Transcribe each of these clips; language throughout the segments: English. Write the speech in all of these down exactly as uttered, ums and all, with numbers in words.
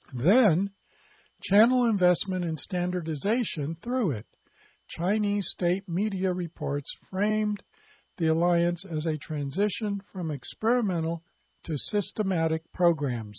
Then, channel investment and standardization through it. Chinese state media reports framed the alliance as a transition from experimental to systematic programs.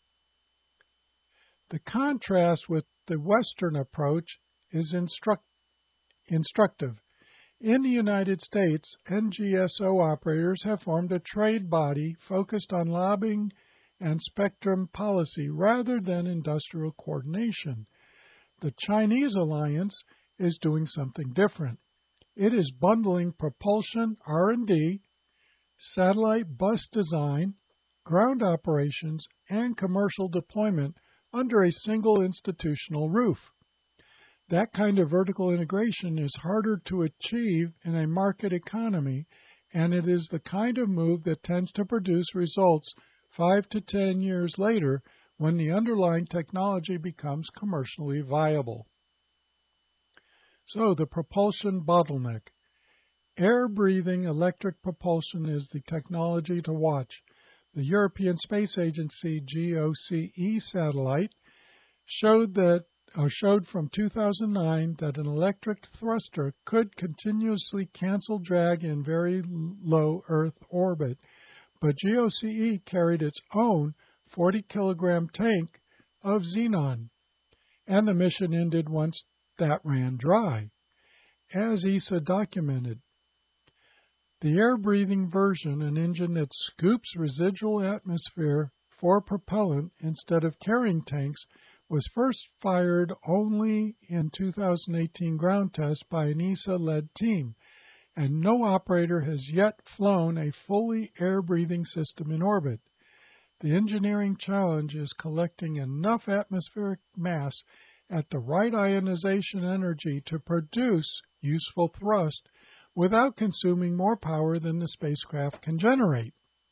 The contrast with the Western approach is instruct instructive. In the United States, N G S O operators have formed a trade body focused on lobbying and spectrum policy rather than industrial coordination. The Chinese alliance is doing something different. It is bundling propulsion R and D, satellite bus design, ground operations, and commercial deployment under a single institutional roof. That kind of vertical integration is harder to achieve in a market economy, and it is the kind of move that tends to produce results five to ten years later when the underlying technology becomes commercially viable. So, the propulsion bottleneck. Air-breathing electric propulsion is the technology to watch. The European Space Agency G O C E satellite showed that or showed from two thousand nine that an electric thruster could continuously cancel drag in very low Earth orbit, but G O C E carried its own forty kilogram tank of xenon, and the mission ended once that ran dry. As E S A documented, the air-breathing version, an engine that scoops residual atmosphere for propellant instead of carrying tanks, was first fired only in two thousand eighteen ground tests by an E S A-led team, and no operator has yet flown a fully air-breathing system in orbit. The engineering challenge is collecting enough atmospheric mass at the right ionization energy to produce useful thrust without consuming more power than the spacecraft can generate.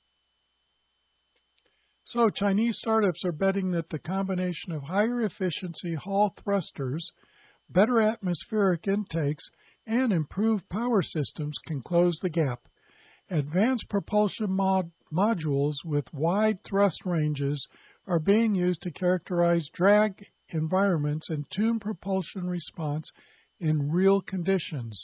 So Chinese startups are betting that the combination of higher efficiency Hall thrusters, better atmospheric intakes, and improved power systems can close the gap. Advanced propulsion mod modules with wide thrust ranges are being used to characterize drag environments and tune propulsion response in real conditions.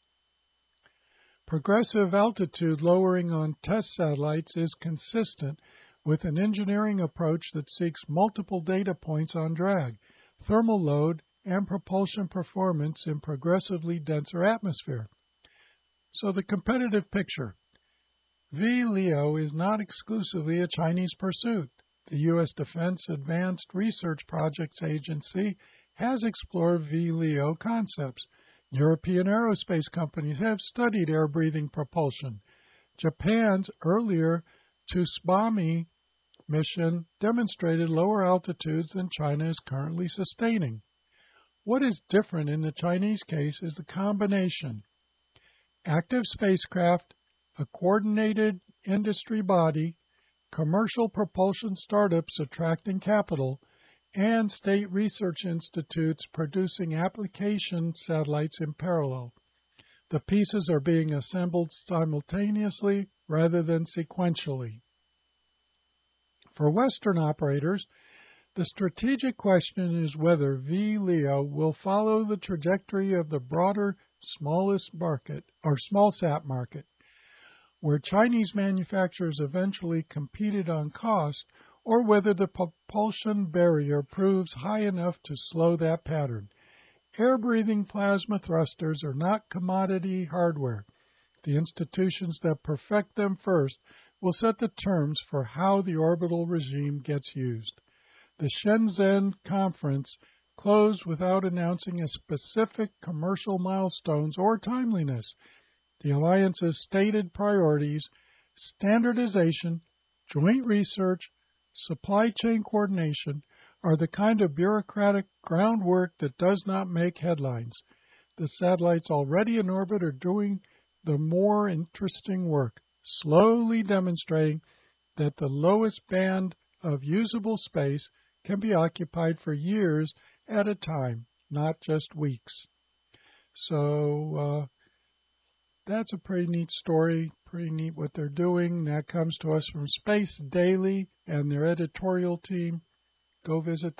Progressive altitude lowering on test satellites is consistent with an engineering approach that seeks multiple data points on drag, thermal load, and propulsion performance in progressively denser atmosphere. So the competitive picture. VLEO is not exclusively a Chinese pursuit. The U S Defense Advanced Research Projects Agency has explored VLEO concepts. European aerospace companies have studied air-breathing propulsion. Japan's earlier Tsusbami mission demonstrated lower altitudes than China is currently sustaining. What is different in the Chinese case is the combination: active spacecraft, a coordinated industry body, commercial propulsion startups attracting capital, and state research institutes producing application satellites in parallel. The pieces are being assembled simultaneously rather than sequentially. For Western operators, the strategic question is whether VLEO will follow the trajectory of the broader smallest market or smallsat market, where Chinese manufacturers eventually competed on cost, or whether the propulsion barrier proves high enough to slow that pattern. Air-breathing plasma thrusters are not commodity hardware. The institutions that perfect them first will set the terms for how the orbital regime gets used. The Shenzhen conference closed without announcing a specific commercial milestones or timeliness. The alliance's stated priorities: standardization, joint research, supply chain coordination, are the kind of bureaucratic groundwork that does not make headlines. The satellites already in orbit are doing the more interesting work, slowly demonstrating that the lowest band of usable space can be occupied for years at a time, not just weeks. So uh, that's a pretty neat story, pretty neat what they're doing. That comes to us from Space Daily and their editorial team. Go visit